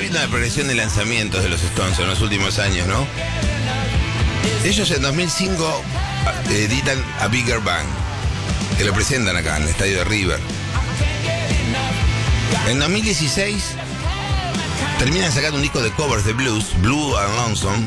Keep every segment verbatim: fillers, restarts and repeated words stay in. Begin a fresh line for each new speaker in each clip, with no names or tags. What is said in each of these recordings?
viendo la progresión de lanzamientos de los Stones en los últimos años, ¿no? Ellos en dos mil cinco editan A Bigger Bang, que lo presentan acá en el estadio de River. En dos mil dieciséis terminan sacando un disco de covers de blues, Blue and Lonesome,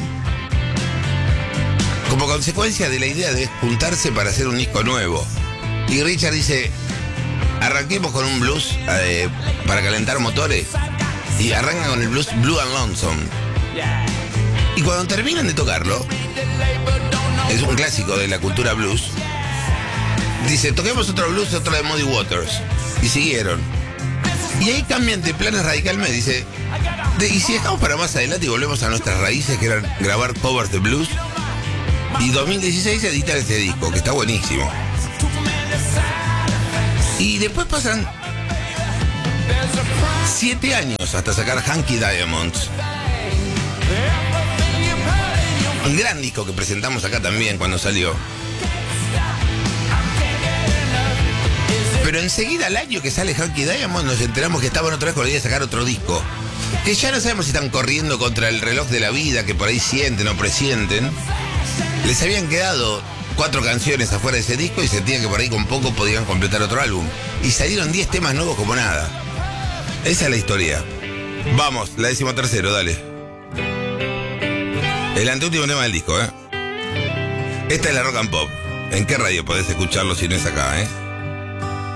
como consecuencia de la idea de juntarse para hacer un disco nuevo. Y Richard dice, arranquemos con un blues eh, para calentar motores. Y arrancan con el blues Blue and Lonesome. Y cuando terminan de tocarlo, es un clásico de la cultura blues, dice, toquemos otro blues, otro de Muddy Waters. Y siguieron. Y ahí cambian de planes radicalmente. Dice, de, y si dejamos para más adelante y volvemos a nuestras raíces, que eran grabar covers de blues. Y dos mil dieciséis editan este disco, que está buenísimo. Y después pasan siete años hasta sacar Hunky Diamonds. Un gran disco que presentamos acá también cuando salió. Pero enseguida, al año que sale Hunky Diamonds, nos enteramos que estaban otra vez con la idea de sacar otro disco. Que ya no sabemos si están corriendo contra el reloj de la vida, que por ahí sienten o presienten. Les habían quedado cuatro canciones afuera de ese disco y sentían que por ahí con poco podían completar otro álbum. Y salieron diez temas nuevos como nada. Esa es la historia. Vamos, la decimotercero, dale. El anteúltimo tema del disco, ¿eh? Esta es la Rock and Pop. ¿En qué radio podés escucharlo si no es acá, eh?